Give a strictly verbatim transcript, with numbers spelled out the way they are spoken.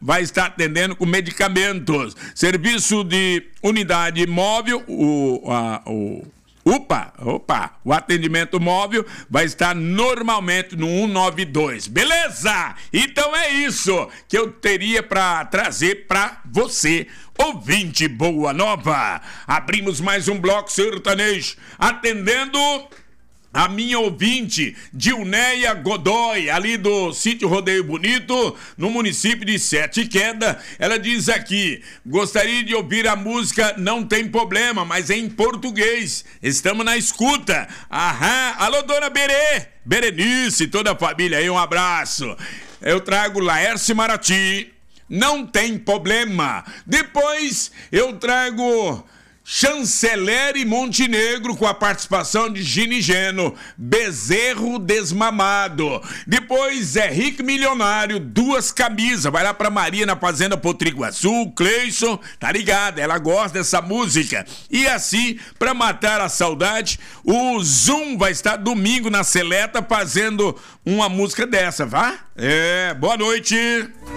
vai estar atendendo com medicamentos. Serviço de unidade móvel, o... A, o Opa, opa, o atendimento móvel vai estar normalmente no cento e noventa e dois, beleza? Então é isso que eu teria para trazer para você, ouvinte Boa Nova. Abrimos mais um bloco sertanejo, atendendo a minha ouvinte, Dilneia Godoy, ali do sítio Rodeio Bonito, no município de Sete Quedas. Ela diz aqui: gostaria de ouvir a música Não Tem Problema, mas em português. Estamos na escuta. Aham. Alô, dona Berê, Berenice, toda a família aí, um abraço. Eu trago Laércio Marati, Não Tem Problema. Depois eu trago Chanceler e Montenegro, com a participação de Gini Geno, Bezerro Desmamado. Depois é Rico Milionário, Duas Camisas. Vai lá pra Maria na Fazenda Potriguaçu, Cleison, tá ligado? Ela gosta dessa música. E assim, pra matar a saudade, o Zoom vai estar domingo na Seleta fazendo uma música dessa, vá? É, boa noite.